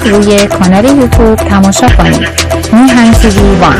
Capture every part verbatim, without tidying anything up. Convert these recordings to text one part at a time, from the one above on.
روی کانال یوتیوب تماشا کنید. میهن تیوی وان.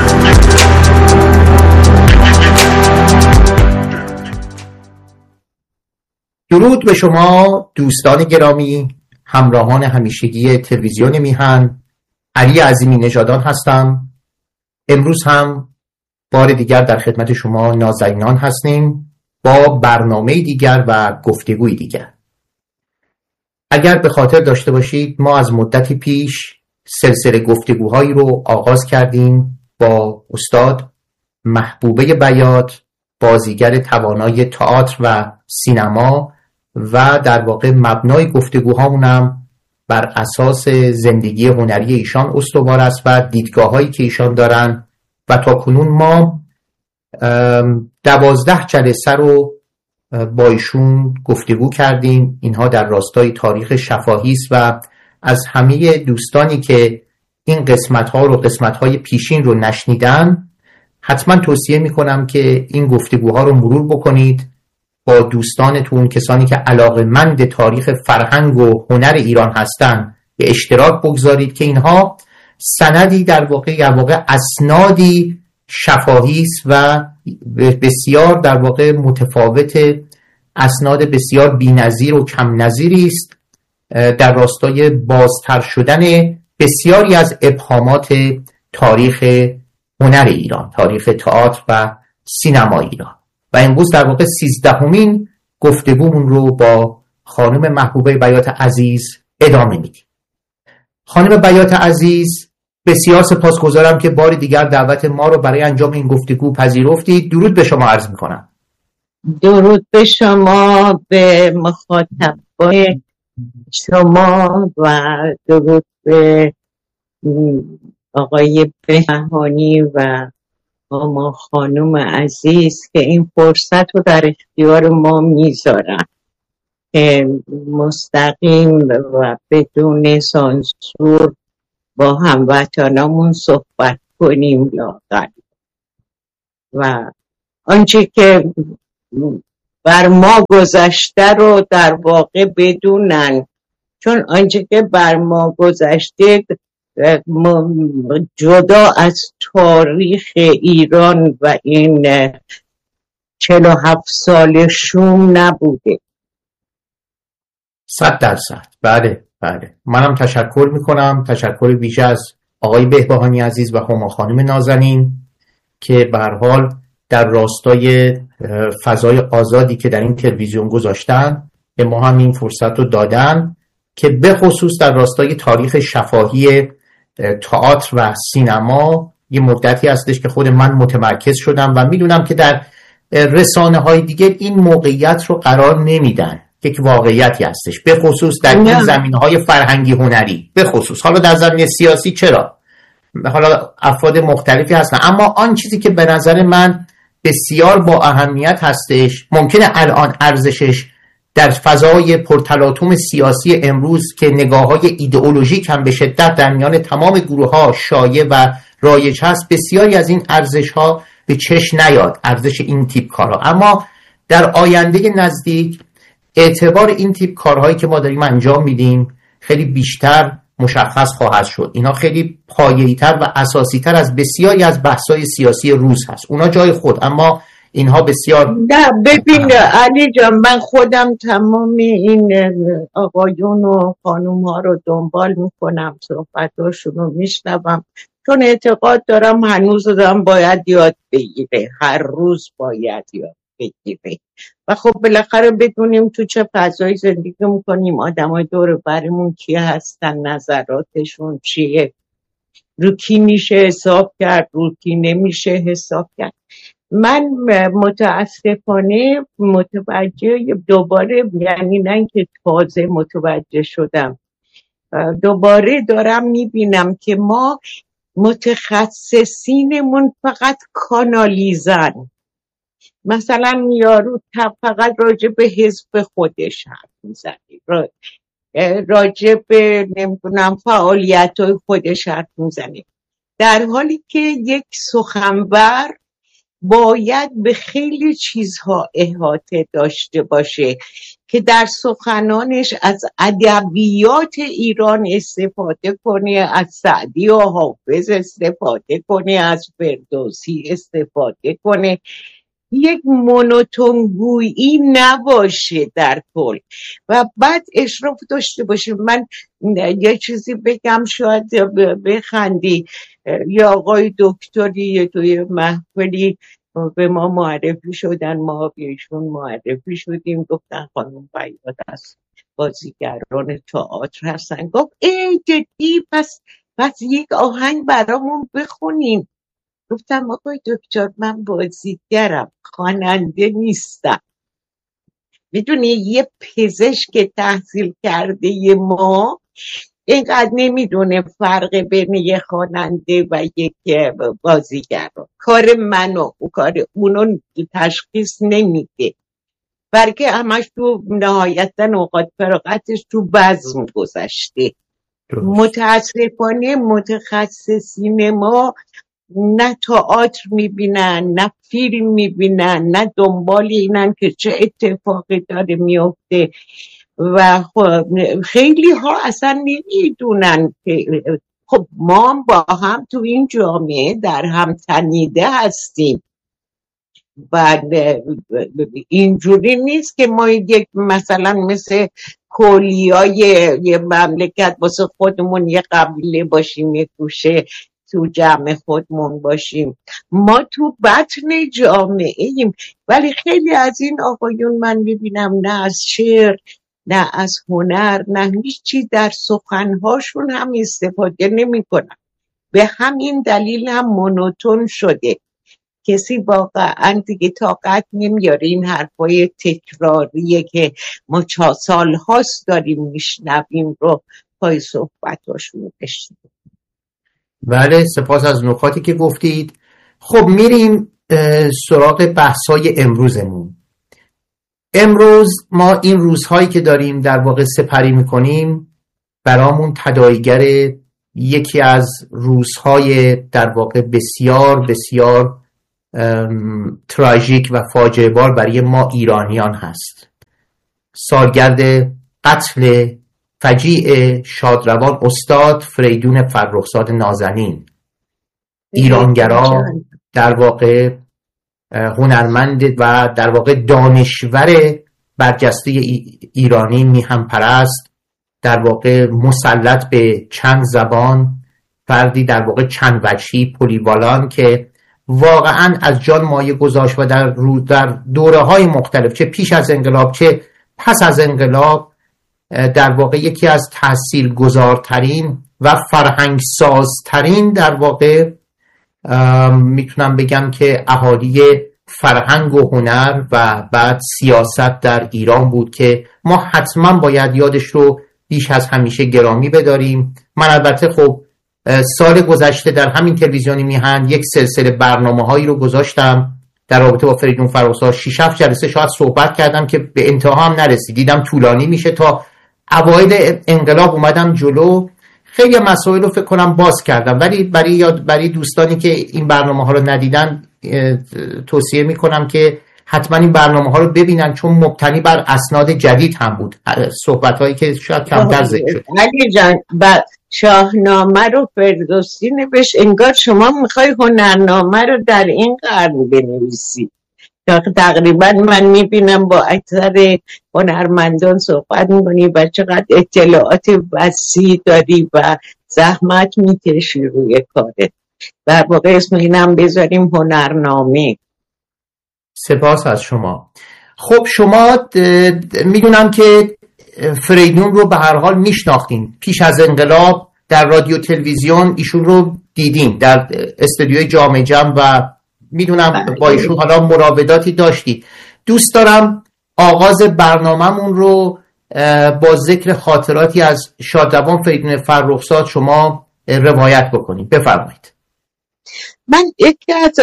درود به شما دوستان گرامی، همراهان همیشگی تلویزیون میهن. علی عظیمی نژادان هستم. امروز هم بار دیگر در خدمت شما نازنینان هستیم با برنامه دیگر و گفتگوی دیگر. اگر به خاطر داشته باشید ما از مدتی پیش سلسله گفتگوهایی رو آغاز کردیم با استاد محبوبه بیات، بازیگر توانای تئاتر و سینما، و در واقع مبنای گفتگوهامونم بر اساس زندگی هنری ایشان استوار است و دیدگاه‌هایی که ایشان دارن. و تا کنون ما دوازده جلسه رو با ایشون گفتگو کردیم. اینها در راستای تاریخ شفاهی است و از همه دوستانی که این قسمت‌ها رو قسمت‌های پیشین رو نشنیدن حتما توصیه می‌کنم که این گفتگوها رو مرور بکنید، با دوستانتون، کسانی که علاقه‌مند تاریخ فرهنگ و هنر ایران هستن به اشتراک بگذارید که اینها سندی در واقع در واقع اسنادی شفاهی است و بسیار در واقع متفاوت، اسناد بسیار بی‌نظیر و کم نظیری است در راستای بازتر شدن بسیاری از ابهامات تاریخ هنر ایران، تاریخ تئاتر و سینما ایران. و امروز در واقع سیزدهمین گفتگومون رو با خانم محبوبه بیات عزیز ادامه میدیم. خانم بیات عزیز، بسیار سپاسگزارم که بار دیگر دعوت ما رو برای انجام این گفتگو پذیرفتید. درود به شما عرض میکنم. درود به شما، به مخاطبای شما، و درود به آقای بهبهانی و ما خانم عزیز که این فرصت رو در اختیار ما میذارن که مستقیم و بدون سانسور با هموطنامون صحبت کنیم لااقل، و آنچه که بر ما گذشته رو در واقع بدونن، چون آنچه که بر ما گذشته جدا از تاریخ ایران و این چهل و هفت سال شوم نبوده. صد درصد. بله بله، منم تشکر میکنم، تشکر ویژه از آقای بهبهانی عزیز و هما خانم نازنین که به هر حال در راستای فضای آزادی که در این تلویزیون گذاشتن به ما هم این فرصت رو دادن که به خصوص در راستای تاریخ شفاهی تئاتر و سینما یه مدتی هستش که خود من متمرکز شدم و میدونم که در رسانه های دیگه این موقعیت رو قرار نمیدن، یک واقعیتی هستش، به خصوص در این زمینه‌های فرهنگی هنری، به خصوص. حالا در زمینه سیاسی چرا؟ حالا افراد مختلفی هستن، اما آن چیزی که به نظر من بسیار با اهمیت هستش، ممکنه الان ارزشش در فضای پرتلاطم سیاسی امروز که نگاه‌های ایدئولوژیک هم به شدت در میان تمام گروه‌ها شایع و رایج هست، بسیاری از این ارزش‌ها به چشم نیاد، ارزش این تیپ کارها. اما در آینده نزدیک اعتبار این تیپ کارهایی که ما داریم انجام میدیم خیلی بیشتر مشخص خواهد شد. اینا خیلی پایه‌ای‌تر و اساسی‌تر از بسیاری از بحث‌های سیاسی روز هست. اونا جای خود، اما اینها بسیار نه. ببین علی جان، من خودم تمام این آقایون و خانوم ها رو دنبال میکنم، صحبتاشون رو میشنوم، چون اعتقاد دارم هنوز دارم باید یاد بگیره، هر روز باید یاد بگیره. و خب بالاخره بدونیم تو چه فضایی زندگی میکنیم، آدم های دور برمون کی هستن، نظراتشون چیه، رو کی میشه حساب کرد، رو کی نمیشه حساب کرد. من متاسفانه متوجه دوباره، یعنی نه که تازه متوجه شدم، دوباره دارم میبینم که ما متخصصینمون فقط کانالیزن. مثلا یارو فقط راجع به حزب خودش حرف میزنه، راجع به نمیدونم فعالیت‌های خودش حرف میزنه، در حالی که یک سخنور باید به خیلی چیزها احاطه داشته باشه که در سخنانش از ادبیات ایران استفاده کنه، از سعدی و حافظ استفاده کنه، از فردوسی استفاده کنه، یک مونوتونگویی نباشه در کل و بعد اشراف داشته باشه. من یه چیزی بگم شاید بخندی، یه آقای دکتری توی محفلی به ما معرفی شدن، ما بهشون معرفی شدیم، گفتن خانم بیات از بازیگران تئاتر هستن. گفت ای جدی، پس پس یک آهنگ برامون بخونیم. گفتم آقای دکتر من بازیگرم، خواننده نیستم. میدونی یه پزشک تحصیل کرده ما اینقدر نمیدونه فرق بین یه خواننده و یک بازیگر. کار منو و کار اونو تشخیص نمیده، بلکه همش تو نهایتا اوقات فراغتش تو بزم گذشته. متاسفانه متخصصین ما نه تئاتر میبینن، نه فیلم میبینن، نه دنبال اینن که چه اتفاقی داره میفته و خیلی ها اصلا نمیدونن که خب ما با هم تو این جامعه در هم تنیده هستیم و اینجوری نیست که ما یک مثلا مثل کولیای یه مملکت واسه خودمون یه قبیله باشیم، یه گوشه تو جمع خودمون باشیم. ما تو بطن جامعه ایم. ولی خیلی از این آقایون من میبینم نه از شعر نه از هنر نه هیچی در سخنهاشون هم استفاده نمی کنن. به همین دلیل هم مونوتون شده. کسی واقعا دیگه طاقت نمیاره این حرفای تکراریه که ما چه سال هاست داریم میشنویم رو پای صحبتاشون بشنویم. بله، سپاس از نکاتی که گفتید. خب میریم سراغ بحثای امروزمون. امروز ما این روزهایی که داریم در واقع سپری میکنیم برامون تداعیگر یکی از روزهای در واقع بسیار بسیار تراژیک و فاجعه بار برای ما ایرانیان هست. سالگرد قتل فجیع شادروان استاد فریدون فرخزاد نازنین، ایرانگرا، در واقع هنرمند و در واقع دانشور برجسته ایرانی، میهم پرست، در واقع مسلط به چند زبان، فردی در واقع چند وجهی، پلیوالان که واقعا از جان مایه گذاشت و در در دوره‌های مختلف، چه پیش از انقلاب چه پس از انقلاب، در واقع یکی از تاثیرگذارترین و فرهنگسازترین در واقع میتونم بگم که اهالی فرهنگ و هنر و بعد سیاست در ایران بود که ما حتما باید یادش رو بیش از همیشه گرامی بداریم. من البته خب سال گذشته در همین تلویزیونی میهن یک سلسله برنامه هایی رو گذاشتم در رابطه با فریدون فرخزاد. شش هفت جلسه شاید صحبت کردم که به انتها هم نرسید، دیدم طولانی میشه. تا اوایل انقلاب اومدم جلو، خیلی مسائل رو فکر کنم باز کردم، ولی برای یاد برای دوستانی که این برنامه ها رو ندیدن توصیه میکنم که حتما این برنامه ها رو ببینن، چون مبتنی بر اسناد جدید هم بود، صحبت هایی که شاید کمتر ذکر شد. علی جان، بعد شاهنامه رو فردوسی نوشت، انگار شما میخوای هنرنامه رو در این قرن بنویسی. تقریبا من میبینم با اکثر هنرمندان صحبت میکنی و چقدر اطلاعات وسیع داری و زحمت میکشی روی کارت. در واقع اسم اینم بذاریم هنرنامه. سپاس از شما. خب شما میدونم که فریدون رو به هر حال میشناختین، پیش از انقلاب در رادیو تلویزیون ایشون رو دیدین در استودیوی جامعه جمع و میدونم با ایشون حالا مراوداتی داشتید. دوست دارم آغاز برنامه‌مون رو با ذکر خاطراتی از شادروان فریدون فرخزاد شما روایت بکنید. بفرمایید. من یکی از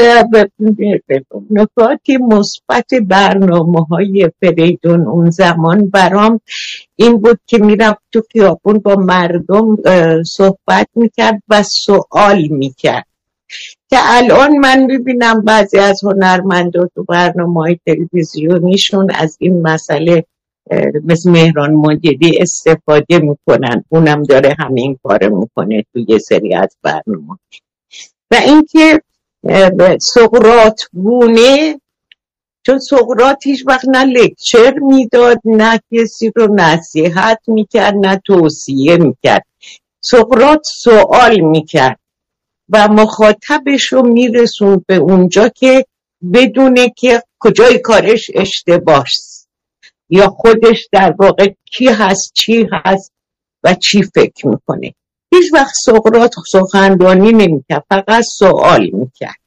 نکات مثبت برنامه‌های فریدون اون زمان برام این بود که میرفت تو خیابون با مردم صحبت میکرد و سوال میکرد. که الان من ببینم بعضی از هنرمندا تو برنامه‌های تلویزیونیشون از این مسئله مثل مهران ماجدی استفاده میکنن، اونم داره همین کار میکنه توی یه سری از برنامه. و اینکه سقراط گونه، چون سقراط هیچ وقت نه لکچر میداد، نه کسی رو نصیحت میکرد، نه توصیه میکرد. سقراط سوال میکرد و مخاطبش رو میرسون به اونجا که بدونه که کجای کارش اشتباهست یا خودش در واقع کی هست، چی هست و چی فکر میکنه. هیچ وقت سقراط سخنرانی نمیکرد، فقط سوال میکرد.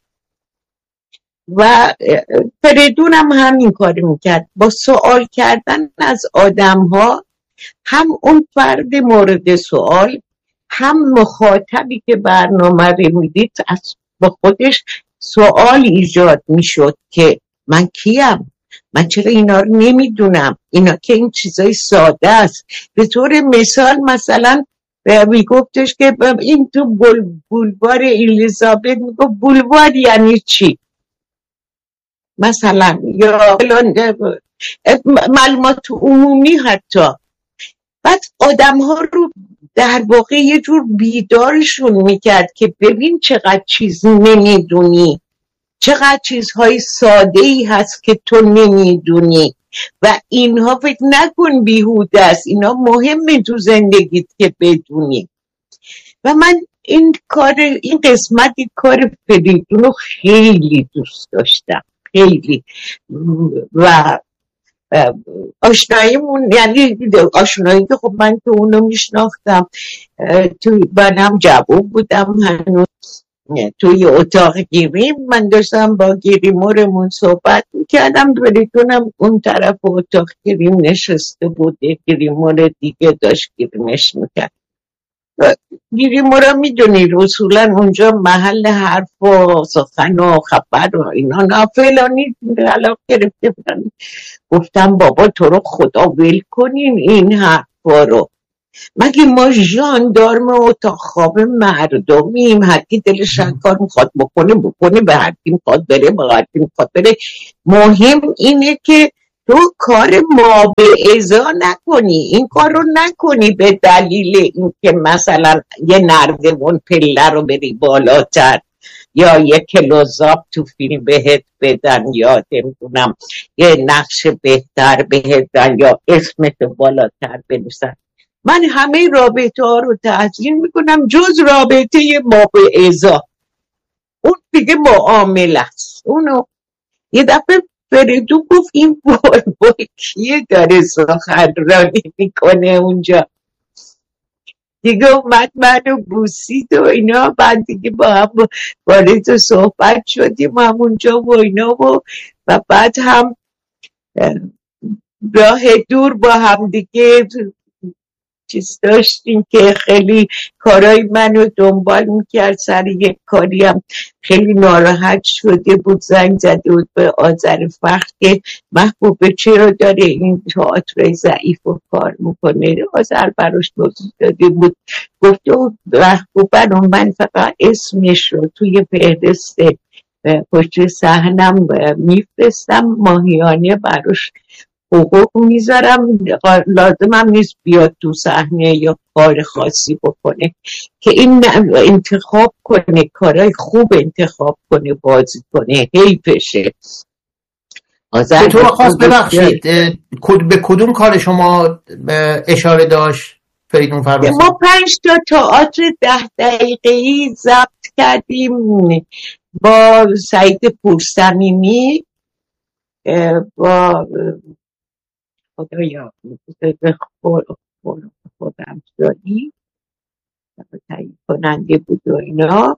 و فریدون هم همین کار میکرد، با سوال کردن از آدم ها، هم اون فرد مورد سوال هم مخاطبی که برنامه رو میدید از با خودش سوال ایجاد میشد که من کیم؟ من چرا اینا رو نمیدونم؟ اینا که این چیزای ساده است. به طور مثال مثلا میگفتش که این تو بول بولوار الیزابت، میگفت بولوار یعنی چی مثلا، یا معلومات عمومی. حتی بعد آدم ها رو در واقع یه جور بیدارشون میکرد که ببین چقدر چیز نمیدونی، چقدر چیزهای ساده ای هست که تو نمیدونی و اینها فکر نکن بیهوده است، اینا مهمه تو زندگیت که بدونی. و من این کار، این قسمت این کار فریدون رو خیلی دوست داشتم، خیلی. و آشناییمون، یعنی آشنایی که خب من که اونو میشناختم، توی منم جواب بودم هنوز، توی اتاق گیریم من داشتم با گیریمورمون صحبت میکردم، فریدونم اون طرف اتاق گیریم نشسته بود، گیریمور دیگه داشت گیریمش میکرد. گیریمورا میدونی رسولا اونجا محل حرف و سخن و خبر و اینا، نه فلانی علاق گرفته بودن. گفتم بابا تو رو خدا ول کنین این حرفا رو، مگه ما ژاندارم اتاق خواب مردمیم؟ هر کی دلش کار میخواد بکنه بکنه، به هر کی میخواد بره به هر کی میخواد بره. مهم اینه که تو کار ما به ازا نکنی، این کار رو نکنی به دلیل اینکه مثلا یه نردبون پله رو بری بالاتر یا یه کلوزآپ تو فیلم بهت بدن یا نمیدونم یه نقش بهتر بهت بدن یا اسمت بالاتر بنویسن. من همه رابطه ها رو تحسین میکنم جز رابطه ما به ازا، اون دیگه معامله است. اونو یه دفعه فریدون گفت این بول بول کیه داره سخنرانی میکنه اونجا؟ دیگه اومد منو بوسید و اینا، بعد دیگه با هم وارد صحبت شدیم همونجا و اینا و, و بعد هم راه دور با هم دیگه چیز داشتیم که خیلی کارای منو دنبال میکرد. سر یک کاری هم خیلی ناراحت شده بود، زنگ زده بود به آذرفخر که محبوبه چرا داره این تئاتر ضعیف رو کار میکنه. آذر براش توضیح داده بود، گفته محبوبه رو من فقط اسمش رو توی فهرست پشت صحنم میفرستم، ماهیانه براش حقوق میذارم، لازم هم نیست بیاد تو صحنه یا کار خاصی بکنه، که این انتخاب کنه، کارهای خوب انتخاب کنه، بازی کنه، حیفشه. به طور خاص ببخشید به کدوم کار شما اشاره داشت فریدون فرماسا؟ ما پنج تا تئاتر ده دقیقه‌ای ضبط کردیم با سعید پورصمیمی، با خدایا خودم داری تایید کننده بود و اینا.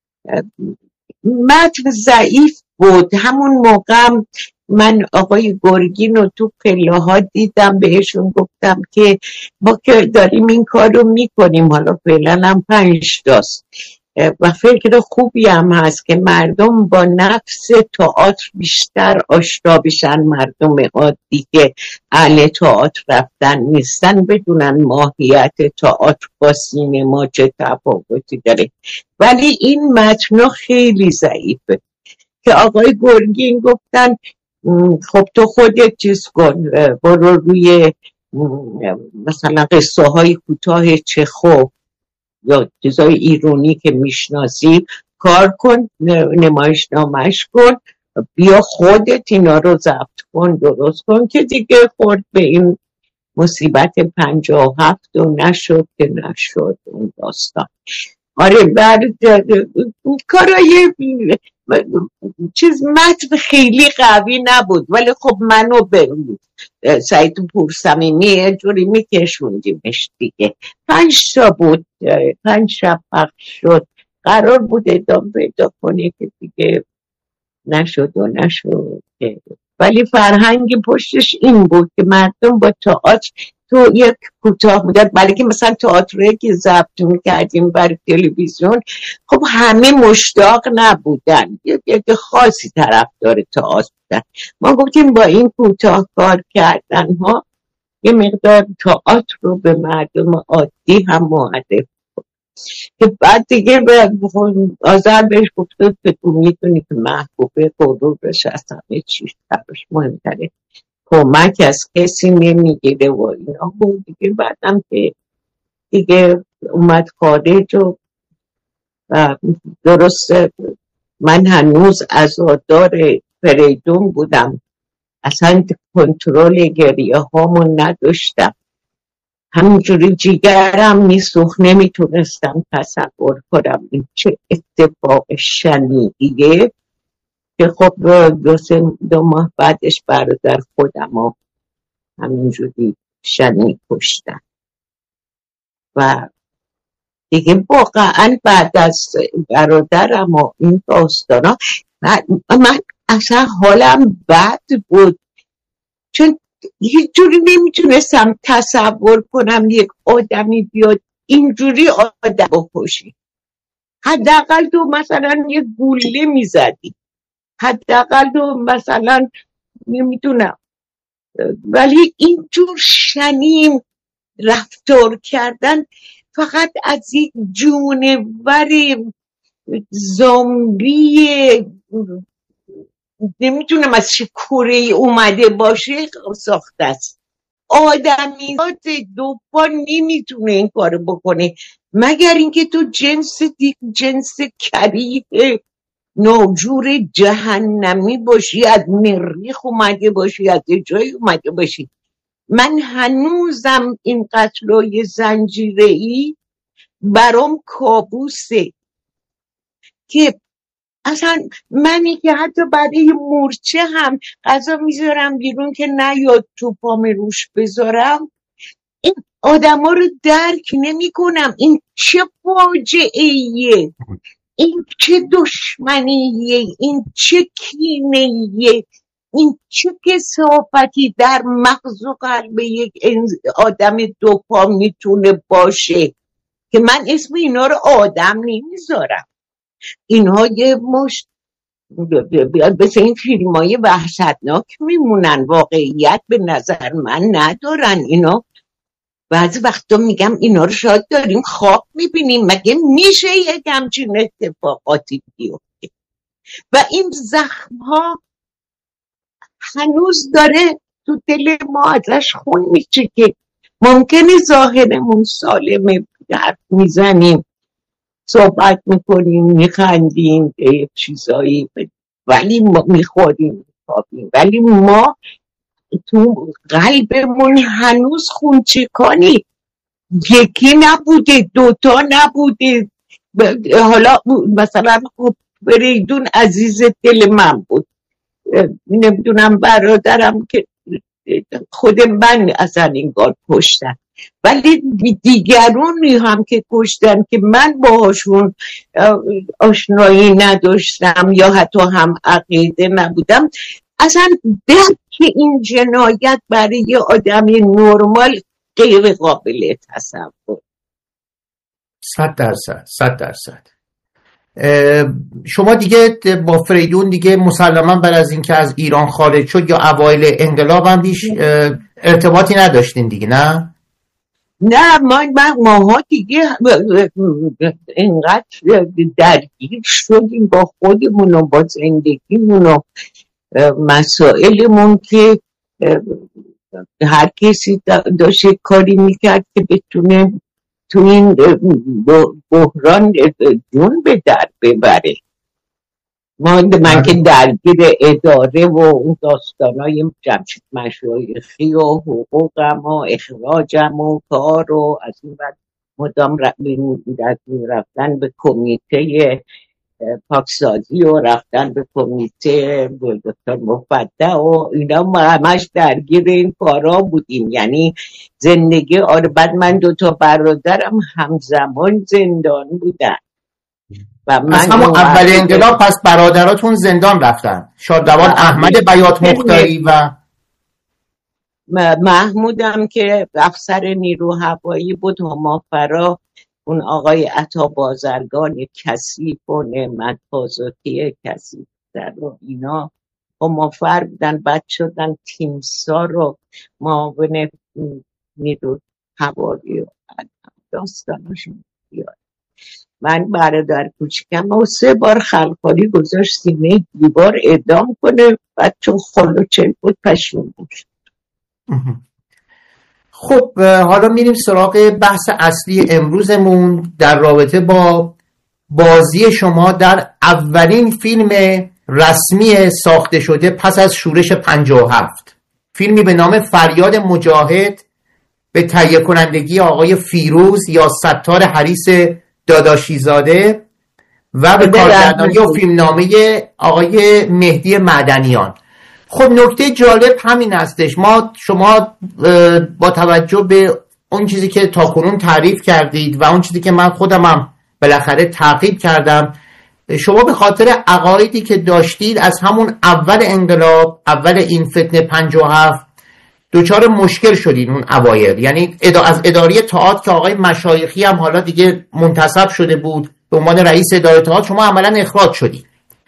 متن ضعیف بود. همون موقع من آقای گرگین رو تو پله ها دیدم، بهشون گفتم که ما که داریم این کار رو میکنیم، حالا فعلا هم پنج تاست، و فکر خوبی هم هست که مردم با نفس تئاتر بیشتر آشنا بشن. مردم عادی که اهل تئاتر رفتن نیستن بدونن ماهیت تئاتر با سینما چه تفاوتی داره. ولی این متن خیلی ضعیفه که آقای گرگین گفتن خب تو خودت چیز کن، برو روی مثلا قصه های کوتاه چخوف یا چیزای ایرانی که میشناسی کار کن، نمایش نامش کن، بیا خودت اینا رو ضبط کن، درست کن، که دیگه خورد به این مصیبت پنجاه و هفت و نشد که نشد اون داستان. آره بعد کارای چیز متن خیلی قوی نبود، ولی خب منو به سعید پورصمیمی جوری میکشوندیمش دیگه. پنج تا بود، پنج شب پخش شد، قرار بود ادامه پیدا کنه که دیگه نشد و نشد. ولی فرهنگ پشتش این بود که مردم با تئاتر تو یک کوتاه مدت، ولی که مثلا تئاتری که ضبط میکردیم برای تلویزیون خب همه مشتاق نبودن، یک خاصی طرفدار تئاتر بودن. ما گفتیم با این کوتاه کار کردن ها یه مقدار تئاتر رو به مردم عادی هم معرفی کنیم که بعد دیگه به آذر بهش گفته که تو میتونی که محبوبه غرور بشه، از همه چیز براش مهمتره، کمک از کسی نمیگیره و اینا بود دیگه. بعدم که دیگه اومد خارج و درست من هنوز عزادار فریدون بودم، اصلا کنترل گریه هامون نداشتم، همینجوری جیگرم میسوخت، نمیتونستم تصور کنم این چه اتفاق شنیعیه که خب دو, دو ماه بعدش برادر خودم و همینجوری شنی کشتن. و دیگه واقعا بعد از برادرم و این داستانا من اصلا حالم بد بود، چون هیچ جوری نمیتونستم تصور کنم یک آدمی بیاد اینجوری آدم بکشی. حداقل تو مثلا یک گوله میزدی، حداقل تو مثلا نمیدونم، ولی اینجور شنیم رفتار کردن فقط از یک جونور زامبی نمیدونم از چه کره‌ای اومده باشه ساخته است. آدمیزاد دو پا نمیتونه این کارو بکنه مگر اینکه تو جنس دیگه جنس کریه ناجور جهنمی باشی، از مریخ اومده باشی، از جای اومده باشی. من هنوزم این قتلای زنجیره‌ای برام کابوسه که اصلا منی که حتی برای مورچه هم غذا میذارم بیرون که نیاد تو پام روش بذارم، این آدم ها رو درک نمی کنم. این چه فاجعه‌ایه، این چه دشمنیه، این چه کینه‌ایه، این چه کثافتی در مغز و قلب یک آدم دو پا میتونه باشه که من اسم اینا رو آدم نمیذارم. اینها یه مشت مثل این فیلم های وحشتناک میمونن، واقعیت به نظر من ندارن. اینا بعضی وقتا میگم اینا رو شاید داریم خواب میبینیم، مگه میشه یک همچین اتفاقاتی بیفته؟ و این زخم ها هنوز داره تو دل ما ازش خون میشه که ممکنه ظاهرمون سالمه، حرف میزنیم، صحبت میکنیم، میخندیم به چیزایی، ولی ما میخوریم میخوابیم، ولی ما تو قلبمون هنوز خونچکانی. یکی نبوده، دوتا نبوده. حالا مثلا فریدون عزیز دل من بود، نمیدونم برادرم که خود من اصلا انگار کشتن، ولی دیگرونی هم که کشتن که من باهاشون آشنایی نداشتم یا حتی هم عقیده نبودم، اصلا درک این جنایت برای یه آدم نرمال غیر قابل تصور. صد درصد صد درصد شما دیگه با فریدون دیگه مسلما بعد از اینکه از ایران خارج شد یا اوایل انقلاب هم بیش ارتباطی نداشتین دیگه، نه؟ نه ما ماها دیگه اینقدر درگیر شدیم با خودمون و با زندگیمون و مسائلمون که هر کسی داشت کاری میکرد که بتونه تو این بحران جون به در ببره. ما من که درگیر اداره و اون داستانای جمشید مشایخی و حقوقم و اخراجم و کار و از این بعد مدام رفتن به کمیته پاکسازی و رفتن به کمیته دکتر مفدی و اینا ما همش درگیر این کارا بودیم. یعنی زندگی آره. بعد من دو تا برادرم همزمان زندان بودن و من از همون اول انقلاب پس برادراتون زندان رفتن، شادروان احمد بیات مختاری و محمودم که افسر نیرو هوایی بود، همافرا اون آقای عطا بازرگان کثیف و نعمت بازرگی کثیف در و اینا همافر بودن. بعد شدن تیمسار و معاون نیرو هوایی و داستانشون بیاد. من برادر کوچیکم و سه بار خلخالی گذاشت سینه دیوار اعدام کنه، بعد چون خلوچل بود پشیمون بود. خب حالا میریم سراغ بحث اصلی امروزمون در رابطه با بازی شما در اولین فیلم رسمی ساخته شده پس از شورش پنجاه و هفت، فیلمی به نام فریاد مجاهد به تهیه کنندگی آقای فیروز یا ستار حریص داداشیزاده و به کارگردانی و فیلمنامه آقای مهدی معدنیان. خب نکته جالب همین هستش، ما شما با توجه به اون چیزی که تاکنون تعریف کردید و اون چیزی که من خودم هم بالاخره تعقیب کردم، شما به خاطر عقایدی که داشتید از همون اول انقلاب، اول این فتنه پنجاه و هفت دوچار مشکل شدید اون اوایل. یعنی از اداره تئاتر که آقای مشایخی هم حالا دیگه منتصب شده بود به عنوان رئیس اداره تئاتر، شما عملا اخراج شدید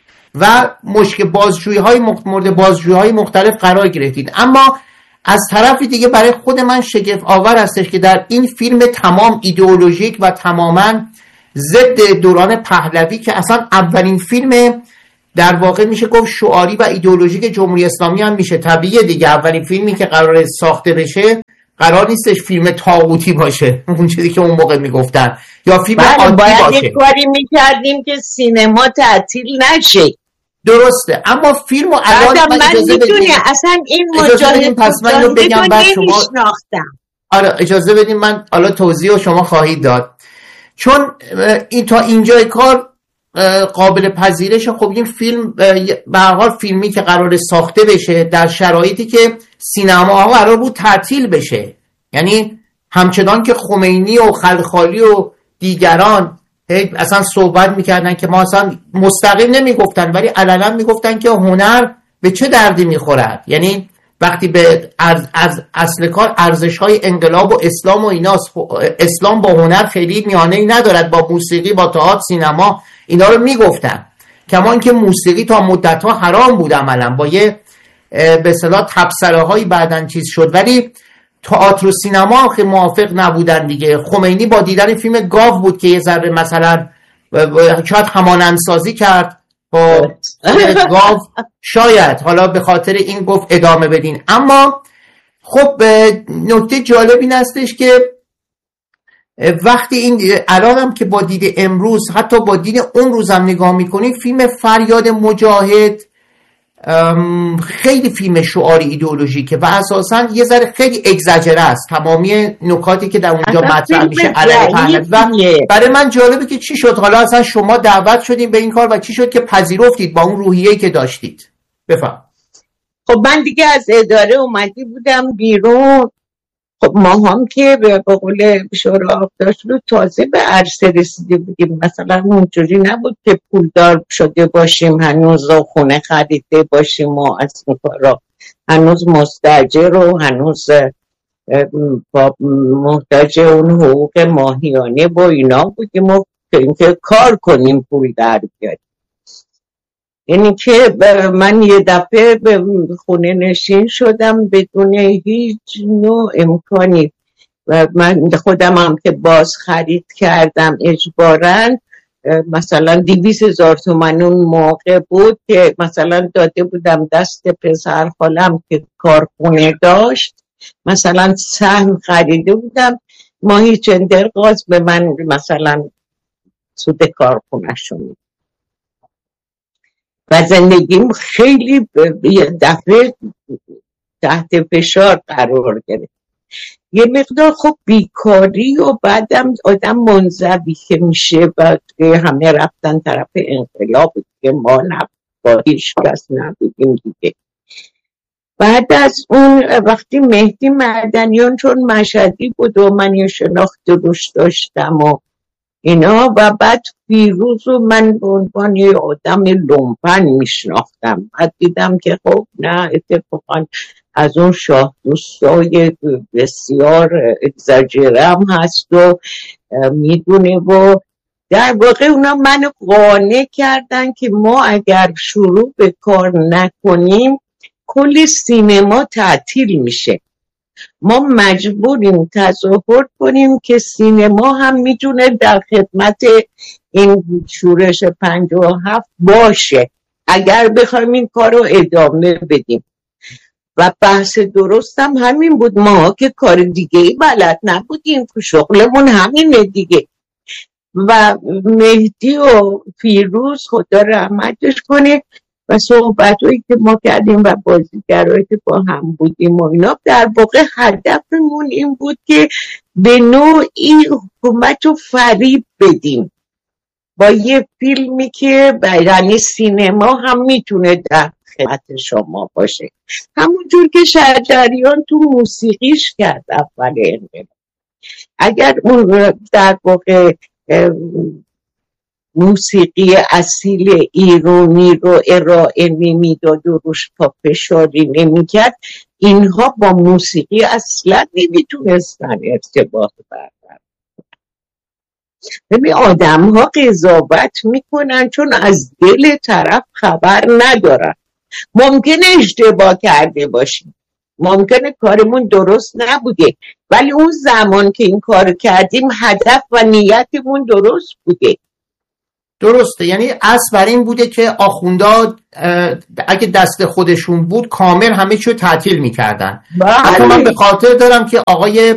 و مشکل بازجویی های مورد بازجویی های مختلف قرار گرفتید. اما از طرف دیگه برای خود من شگفت آور هستش که در این فیلم تمام ایدئولوژیک و تماما ضد دوران پهلوی که اصلا اولین فیلم در واقع میشه گفت شعاری و ایدئولوژیک جمهوری اسلامی هم میشه، طبیعیه دیگه اولین فیلمی که قرار ساخته بشه قرار نیستش فیلم طاغوتی باشه، اون چیزی که اون موقع میگفتن، یا فیلم عادی باشه. باید یک کاری میکردیم که سینما تعطیل نشه. درسته، اما فیلمو الان من اجازه بدیم اصلا این مجاهد پس من رو بگم بعد شما نمیشناختم. آره اجازه بدیم من حالا توضیح شما خواهید داد، چون این تا اینجای کار قابل پذیرش. خب این فیلم به هر حال فیلمی که قرار ساخته بشه در شرایطی که سینماها قرار بود تعطیل بشه، یعنی همچنان که خمینی و خلخالی و دیگران اصلا صحبت میکردن که ما اصلا مستقیم نمیگفتن ولی علنا میگفتن که هنر به چه دردی میخورد، یعنی وقتی به از, از اصل کار ارزش‌های انقلاب و اسلام و ایناست، اسلام با هنر خیلی میانه‌ای ندارد، با موسیقی، با تئاتر، سینما، اینا رو میگفتن. کمان که موسیقی تا مدت‌ها حرام بود عملا، با یه به اصطلاح تبصره‌هایی بعدن چیز شد، ولی تئاتر و سینما خیلی موافق نبودن دیگه. خمینی با دیدن فیلم گاو بود که یه ذره مثلا شاید همانندسازی کرد با گاو، شاید حالا به خاطر این گفت ادامه بدین. اما خب نکته جالب این هستش که وقتی این الان هم که با دید امروز حتی با دید اون روز هم نگاه میکنید، فیلم فریاد مجاهد خیلی فیلم شعاری ایدئولوژیکه و اساسا یه ذره خیلی اگزاجره است تمامی نکاتی که در اونجا مطرح میشه علیه پهلوی. و برای من جالبه که چی شد حالا اصلا شما دعوت شدین به این کار و چی شد که پذیرفتید با اون روحیه‌ای که داشتید؟ بفهم. خب من دیگه از اداره اومدی بودم بیرون. خب ما هم که به قول شورا داشت رو تازه به عرصه رسیده بودیم، مثلا اونجوری نبود که پولدار شده باشیم هنوز و خونه خریده باشیم و از این کارا، هنوز مستاجر و هنوز با محتاج اون حقوق ماهیانه با اینا بودیم و که اینکه کار کنیم پول در بیاریم. یعنی که من یه دفعه به خونه نشین شدم بدون هیچ نوع امکانی و من خودم هم که باز خرید کردم اجباراً، مثلا دیویس هزار تومن اون موقع بود که مثلا داده بودم دست پسر خالم که کارخونه داشت، مثلا سهم خریده بودم، ماهی چندرغاز به من مثلا سود کارخونه شد و زندگیم خیلی یه دفعه تحت فشار قرار گرفت. یه مقدار خب بیکاری و بعدم آدم منزوی که میشه و همه رفتن طرف انقلاب که ما با هیچ کس نبودیم دیگه. بعد از اون وقتی مهدی معدنیان چون مشهدی بود و من یه شناخت روش داشتم و اینا و بعد فیروز و من به عنوان یه آدم لومپن میشناختم، بعد دیدم که خب نه اتفاقا از اون شاه دوستای بسیار اگزاجرم هست و میدونه و در واقع اونا من قانع کردن که ما اگر شروع به کار نکنیم کل سینما تعطیل میشه، ما مجبوریم تظاهر کنیم که سینما هم میتونه در خدمت این شورش پنجاه و هفت باشه اگر بخوایم این کار رو ادامه بدیم. و بحث درستم همین بود، ما که کار دیگه ای بلد نبودیم، شغلمون همینه دیگه. و مهدی و فیروز خدا رحمتش کنه و صحبتایی که ما کردیم و بازیگرایی که با هم بودیم و اینا، در واقع هدفمون این بود که به نوعی حکومت رو فریب بدیم با یه فیلمی که یعنی سینما هم میتونه در خدمت شما باشه، همونجور که شجریان تو موسیقیش کرد اول انقلاب. اگر اون در واقع موسیقی اصیل ایرانی رو ارائه نمیداد و روش پافشاری نمیکرد، اینها با موسیقی اصلا نمیتونستن ارتباط برقرار. ببین آدم ها قضاوت میکنن چون از دل طرف خبر ندارن. ممکنه اشتباه کرده باشیم، ممکنه کارمون درست نبوده، ولی اون زمان که این کار کردیم هدف و نیتمون درست بوده. درسته، یعنی اصل بر این بوده که آخوندا اگه دست خودشون بود کامل همه چیو تعطیل میکردن. حتی من به خاطر دارم که آقای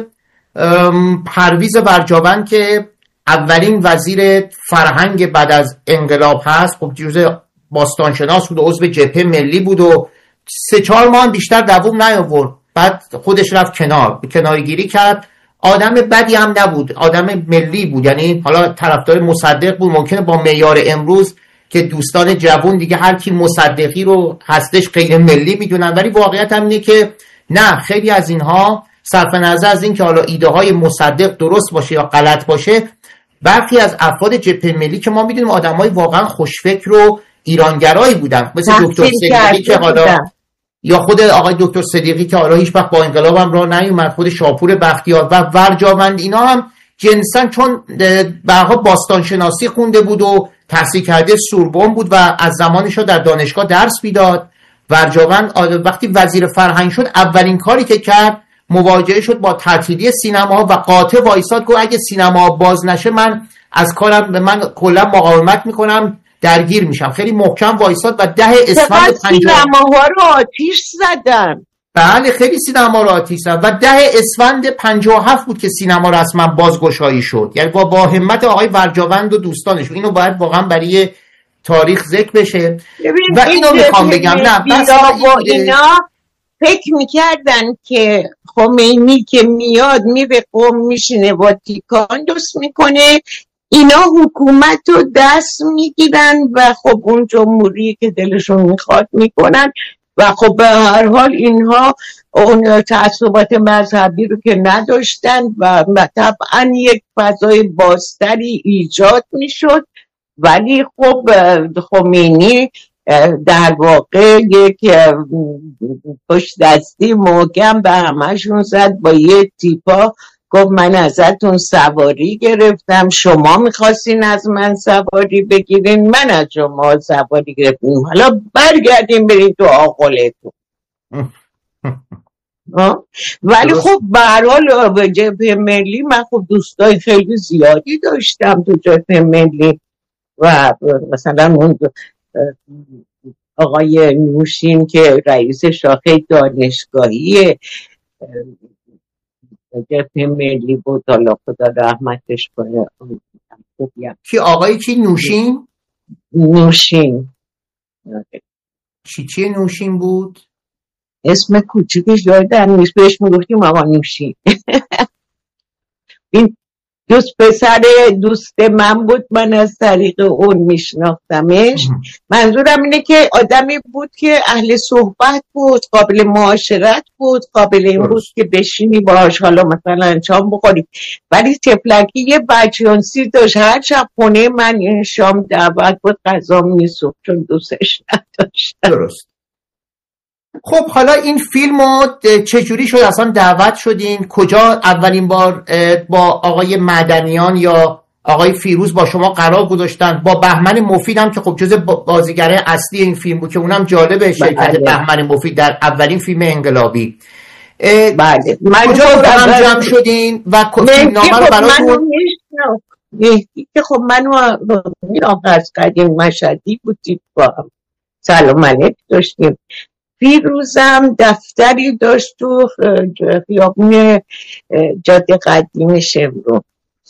پرویز برجاوند که اولین وزیر فرهنگ بعد از انقلاب هست، خب جزء باستانشناس بود و عضو جبهه ملی بود و سه چهار ماه بیشتر دوام نیاورد، بعد خودش رفت کنار، کنارگیری کرد. آدم بدی هم نبود، آدم ملی بود، یعنی حالا طرفدار مصدق بود. ممکنه با معیار امروز که دوستان جوان دیگه هر کی مصدقی رو هستش غیر ملی میدونن، ولی واقعیت هم اینه که نه، خیلی از اینها صرف نظر از این که حالا ایده های مصدق درست باشه یا غلط باشه، برخی از افراد جبهه ملی که ما میدونیم آدمای واقعا خوشفکر و ایرانگرایی بودن، مثل دکتر صدیقی که حالا یا خود آقای دکتر صدیقی که حالا هیچ وقت با انقلاب هم راه نیومد، خود شاپور بختیار و ورجاوند، اینا هم جنسا چون به هر حال باستان شناسی خونده بود و تحصیل کرده سوربن بود و از زمانش در دانشگاه درس میداد. ورجاوند وقتی وزیر فرهنگ شد اولین کاری که کرد مواجهه شد با تعطیلی سینما و قاطع وایساد، گفت اگه سینما باز نشه من از کارم، من کلا مقاومت میکنم، درگیر میشم. خیلی محکم وایساد و ده اسفند سینماها رو آتیش زدن. بله خیلی سینما رو آتیش زدن و ده اسفند پنجاه و هفت بود که سینما رسما بازگشایی شد، یعنی با با همت آقای ورجاوند و دوستانش. اینو باید واقعا برای تاریخ ذکر بشه و اینو میخوام بگم. نه بس با اینا فکر میکردن که خمینی که میاد میره قم میشینه واتیکان دوست میکنه، اینا حکومت رو دست میگیرن و خب اون جمهوری که دلشون میخواد میکنن و خب به هر حال اینها اون تعصبات مذهبی رو که نداشتن و طبعا یک فضای بازتری ایجاد میشد. ولی خب خمینی در واقع یک پشت دستی محکم به همشون زد با یه تیپا گفت من ازتون سواری گرفتم، شما میخواستین از من سواری بگیرین، من از شما سواری گرفتیم، حالا برگردیم بریم تو آقلتون. ولی خب به هر حال جبهه ملی من خب دوستای خیلی زیادی داشتم تو جبهه ملی و مثلا اون آقای نوشین که رئیس شاخه دانشگاهی جبهه ملی بود، حالا خدا رحمتش کنه. کی آقای کی؟ نوشین؟ نوشین چی چی نوشین بود؟ اسم کوچیکش یادم نیست، بهش میگفتیم آقا نوشین. این دوست پسر دوست من بود، من از طریق اون میشناختمش. منظورم اینه که آدمی بود که اهل صحبت بود، قابل معاشرت بود، قابل این بود که بشینی باهاش حالا مثلا شام بخوری. ولی تفلکی یه بچیانسی داشت، هر شب خونه من شام دعوت بود غذا میسوخت چون دوستش نداشت. درست. خب حالا این فیلم رو چجوری شد اصلا دعوت شدین؟ کجا اولین بار با آقای مدنیان یا آقای فیروز با شما قرار گذاشتن؟ با بهمن مفید هم که خب جز بازیگره اصلی این فیلم بود که اونم جالبه، شرکت بهمن مفید در اولین فیلم انقلابی. بله. کجا هم جمع شدین و فیلمنامه رو براتون؟ مهدی که خب منو آغاز کردیم، مشهدی بودید با هم سلام علیک داشتیم. فیروزم دفتری داشت تو خیابون جاده قدیم شمرون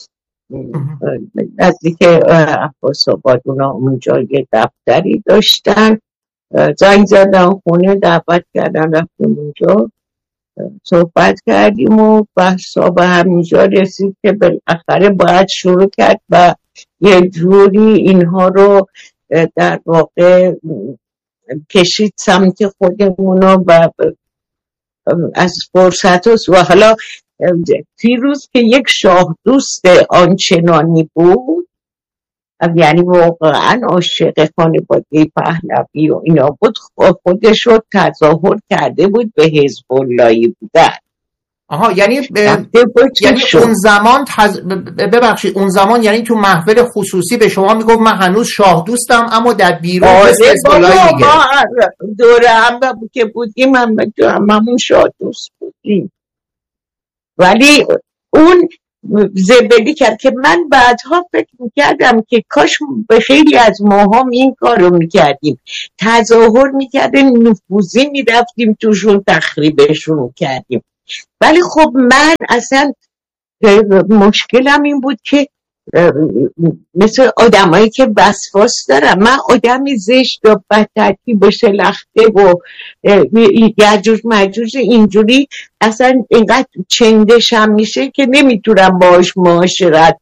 نزدیک عباس آباد، اونا اونجا یه دفتری داشتن. زنگ زدن خونه، دعوت کردن، رفتیم اونجا صحبت کردیم و بحثا به همینجا رسید که بالاخره باید شروع کرد و یه جوری اینها رو در واقع کشید سمت خودمونو و از فرصت و حالا فیروز که یک شاه دوست آنچنانی بود، یعنی واقعا عاشق خانواده پهلوی و اینا بود، خودش رو تظاهر کرده بود به حزب اللهی بودن. آها یعنی ب... یعنی اون زمان تز... ببخشید اون زمان یعنی تو محفل خصوصی به شما میگفت من هنوز شاه دوستم اما در بیرون حزب اللهی میگه. دوره هم که بودیم هم همون شاه دوست بودیم، ولی اون زبدی کرد که من بعدها فکر میکردم که کاش به خیلی از ماها این کار رو میکردیم، تظاهر میکردیم، نفوذی میرفتیم توشون، تخریبشون کردیم. ولی خب من اصلا مشکلم این بود که مثل آدمایی که وسواس دارم، من آدمی زشت و بدترتیب و شلخته و یجوج مجوج اینجوری اصلا اینقدر چندشم میشه که نمیتونم باهاش معاشرت